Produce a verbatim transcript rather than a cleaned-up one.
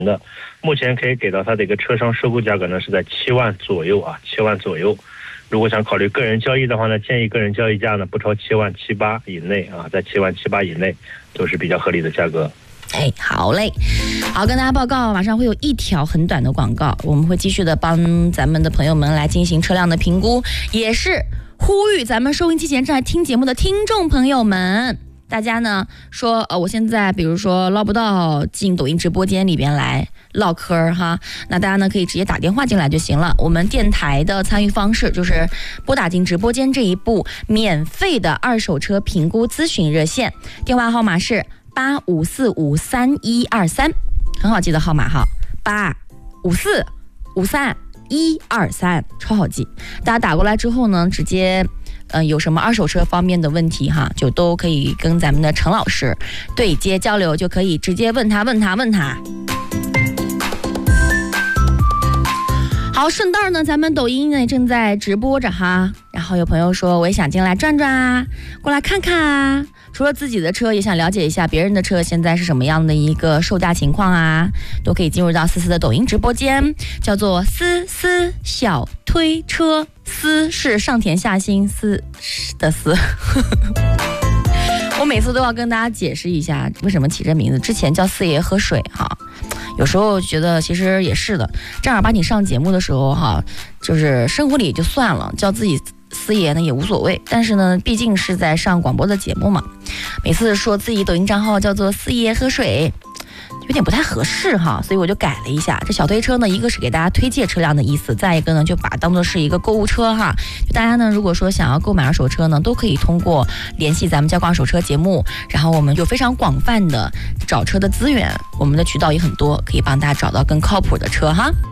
的，目前可以给到它的一个车商收购价格呢是在七万左右啊，七万左右。如果想考虑个人交易的话呢，建议个人交易价呢不超七万七八以内啊，在七万七八以内都是比较合理的价格。 哎，好嘞，好，跟大家报告，马上会有一条很短的广告，我们会继续的帮咱们的朋友们来进行车辆的评估，也是呼吁咱们收音机前正在听节目的听众朋友们。大家呢说，呃，我现在比如说捞不到进抖音直播间里边来唠嗑哈，那大家呢可以直接打电话进来就行了。我们电台的参与方式就是拨打进直播间这一部免费的二手车评估咨询热线，电话号码是八五四五三一二三，很好记的号码哈，八五四五三一二三，超好记。大家打过来之后呢，直接。呃，有什么二手车方面的问题哈，就都可以跟咱们的陈老师对接交流，就可以直接问他问他问他。好，顺道呢，咱们抖音呢正在直播着哈，然后有朋友说我也想进来转转啊，过来看看啊。除了自己的车，也想了解一下别人的车现在是什么样的一个售价情况啊，都可以进入到思思的抖音直播间，叫做思思小推车，思是上田下心思的思。我每次都要跟大家解释一下为什么起这名字，之前叫四爷喝水哈，有时候觉得其实也是的，正儿八经上节目的时候哈，就是生活里也就算了，叫自己四爷呢也无所谓，但是呢毕竟是在上广播的节目嘛，每次说自己抖音账号叫做四爷喝水有点不太合适哈，所以我就改了一下。这小推车呢，一个是给大家推荐车辆的意思，再一个呢就把它当做是一个购物车哈。就大家呢如果说想要购买二手车呢，都可以通过联系咱们交广二手车节目，然后我们就非常广泛的找车的资源，我们的渠道也很多，可以帮大家找到更靠谱的车哈。